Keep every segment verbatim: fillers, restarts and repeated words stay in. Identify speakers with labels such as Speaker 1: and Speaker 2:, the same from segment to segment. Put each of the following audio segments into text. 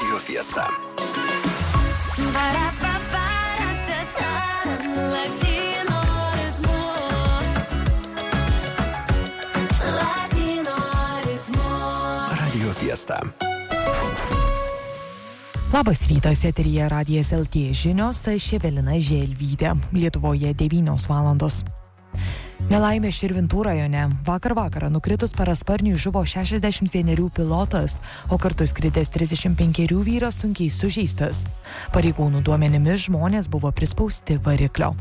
Speaker 1: Radio Fiesta. Radio Fiesta.
Speaker 2: Labas rytas, eteryje Radijas L T žinios, aš Evelina Želvytė. Lietuvoje devynios valandos. Nelaimė Širvintų rajone. Vakar vakarą nukritus parasparniui žuvo šešiasdešimt vienerių pilotas, o kartu skridęs trisdešimt penkerių vyras sunkiai sužeistas. Pareigūnų duomenimis žmonės buvo prispausti variklio.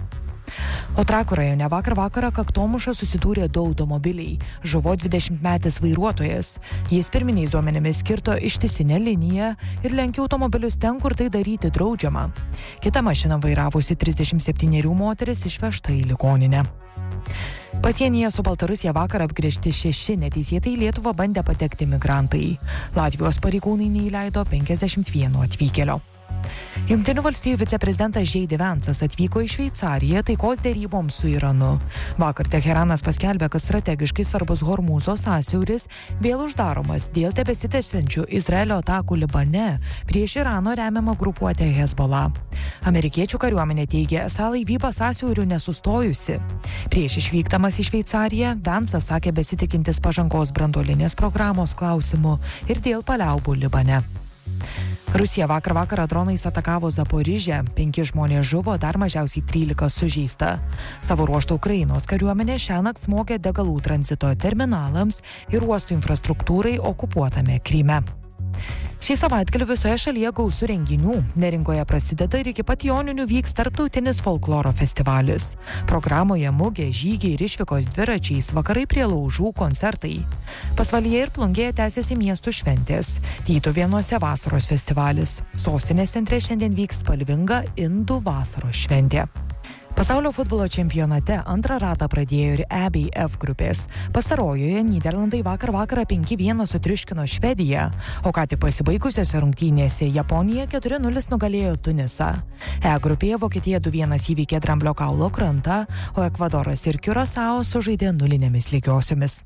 Speaker 2: O Trakų rajone vakar vakarą kaktomuša susidūrė du automobiliai. Žuvo dvidešimtmetis vairuotojas. Jis pirminiais duomenimis kirto ištisinę liniją ir lenkė automobilius ten, kur tai daryti draudžiama. Kita mašina vairavusi trisdešimt septynerių moteris išvežta į ligoninę. Pasienyje su Baltarusija vakar apgręžti šeši neteisėtai į Lietuvą bandę patekti migrantai. Latvijos pareigūnai neįleido penkiasdešimt vieno atvykėlio. Jungtinių valstijų viceprezidentas J D Vance'as atvyko į Šveicariją taikos deryboms su Iranu. Vakar Teheranas paskelbė, kad strategiškai svarbus Hormūzo sąsiauris vėl uždaromas dėl tebesitęsiančių Izraelio atakų Libane prieš Irano remiamą grupuotę Hezbollah. Amerikiečių kariuomenė teigia, esą laivyba sąsiauriu nesustojusi. Prieš išvykdamas į Šveicariją, Vance'as sakė besitikintis pažangos branduolinės programos klausimų ir dėl paliaubų Libane. Rusija vakar vakarą dronais atakavo Zaporižę, penki žmonės žuvo, dar mažiausiai trylika sužeista. Savo ruožtu Ukrainos kariuomenė šiąnakt smogė degalų tranzito terminalams ir uostų infrastruktūrai okupuotame Kryme. Šį savaitgalį visoje šalyje gausu renginių. Neringoje prasideda ir iki pat Joninių vyks tarptautinis folkloro festivalis. Programoje mugė, žygiai ir išvykos dviračiais, vakarai prie laužų, koncertai. Pasvalyje ir Plungėje tęsiasi miestų šventės. Tytuvėnuose vasaros festivalis. Sostinės centre šiandien vyks spalvinga indų vasaros šventė. Pasaulio futbolo čempionate antrą ratą pradėjo ir E bei F grupės. Pastarojoje Nyderlandai vakar vakarą penki vienas sutriuškino Švediją, o ką tik pasibaigusiose rungtynėse Japonija keturi nulis nugalėjo Tunisą. E grupėje Vokietija du vienas įveikė Dramblio kaulo krantą, o Ekvadoras ir Kiurasao sužaidė nulinėmis lygiosiomis.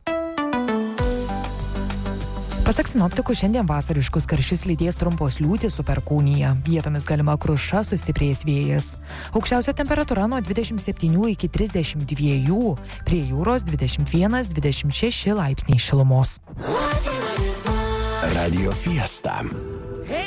Speaker 2: Pasak sinoptikų, šiandien vasariškus karščius lydės trumpos liūtys su perkūnija. Vietomis galima kruša, sustiprės vėjas. Aukščiausia temperatūra nuo dvidešimt septynių iki trisdešimt dviejų, prie jūros dvidešimt vienas dvidešimt šeši laipsniai šilumos.
Speaker 1: Radio Fiesta.